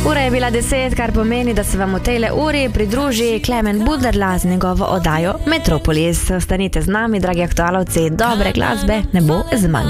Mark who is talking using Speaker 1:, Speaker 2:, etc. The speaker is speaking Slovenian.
Speaker 1: Ura je bila 10, kar pomeni, da se vam v tejle uri pridruži Klemen Buderla z njegovo oddajo Metropolis. Ostanite z nami, dragi aktualovci, dobre glasbe ne bo zmanjkalo.